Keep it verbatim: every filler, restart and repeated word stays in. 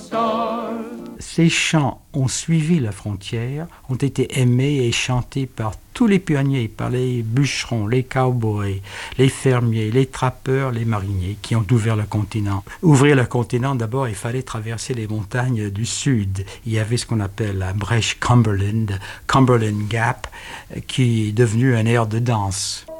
star. Ces chants ont suivi la frontière, ont été aimés et chantés par tous les pionniers, par les bûcherons, les cow-boys, les fermiers, les trappeurs, les mariniers qui ont ouvert le continent. Ouvrir le continent, d'abord, il fallait traverser les montagnes du sud. Il y avait ce qu'on appelle la brèche Cumberland, Cumberland Gap, qui est devenue un air de danse.